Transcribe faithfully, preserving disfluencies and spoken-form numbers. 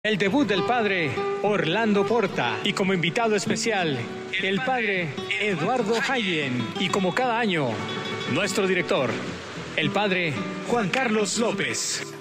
El debut del padre Orlando Porta y como invitado especial el padre Eduardo Hayen y como cada año nuestro director, el padre Juan Carlos López.